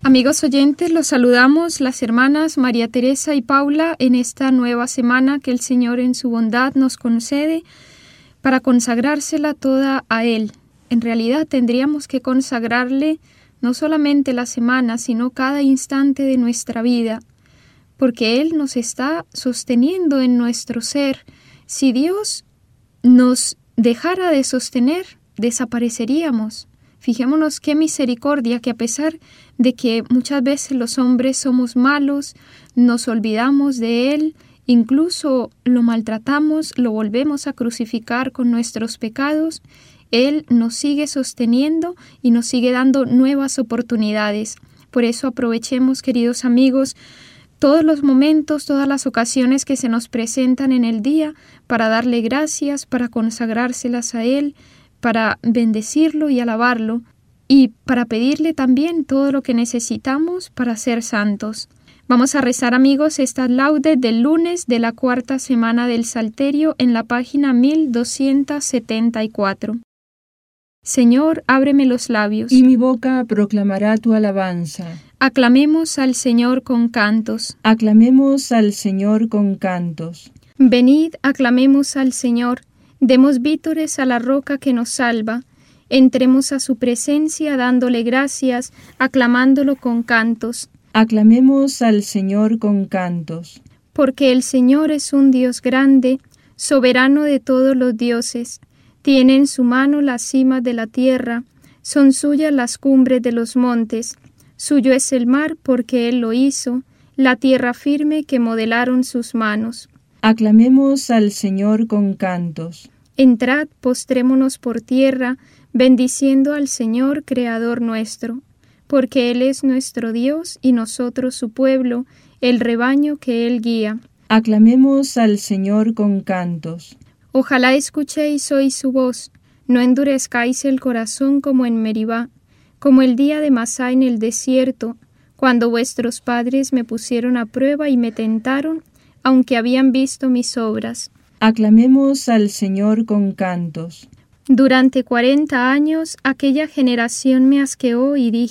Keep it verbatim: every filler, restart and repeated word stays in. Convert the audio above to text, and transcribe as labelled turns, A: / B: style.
A: Amigos oyentes, los saludamos las hermanas María Teresa y Paula en esta nueva semana que el Señor en su bondad nos concede para consagrársela toda a Él. En realidad tendríamos que consagrarle no solamente la semana, sino cada instante de nuestra vida, porque Él nos está sosteniendo en nuestro ser. Si Dios nos dejara de sostener, desapareceríamos. Fijémonos qué misericordia que a pesar de que muchas veces los hombres somos malos, nos olvidamos de Él, incluso lo maltratamos, lo volvemos a crucificar con nuestros pecados, Él nos sigue sosteniendo y nos sigue dando nuevas oportunidades. Por eso aprovechemos, queridos amigos, todos los momentos, todas las ocasiones que se nos presentan en el día para darle gracias, para consagrárselas a Él, para bendecirlo y alabarlo, y para pedirle también todo lo que necesitamos para ser santos. Vamos a rezar, amigos, estas laudes del lunes de la cuarta semana del Salterio en la página mil doscientos setenta y cuatro. Señor, ábreme los labios,
B: y mi boca proclamará tu alabanza.
A: Aclamemos al Señor con cantos.
B: Aclamemos al Señor con cantos.
A: Venid, aclamemos al Señor. Demos vítores a la roca que nos salva, entremos a su presencia dándole gracias, aclamándolo con cantos.
B: Aclamemos al Señor con cantos.
A: Porque el Señor es un Dios grande, soberano de todos los dioses. Tiene en su mano las cimas de la tierra, son suyas las cumbres de los montes. Suyo es el mar porque Él lo hizo, la tierra firme que modelaron sus manos.
B: Aclamemos al Señor con cantos.
A: Entrad, postrémonos por tierra, bendiciendo al Señor, Creador nuestro, porque Él es nuestro Dios y nosotros su pueblo, el rebaño que Él guía.
B: Aclamemos al Señor con cantos.
A: Ojalá escuchéis hoy su voz, no endurezcáis el corazón como en Meribá, como el día de Masá en el desierto, cuando vuestros padres me pusieron a prueba y me tentaron, aunque habían visto mis obras.
B: Aclamemos al Señor con cantos.
A: Durante cuarenta años aquella generación me asqueó y dije,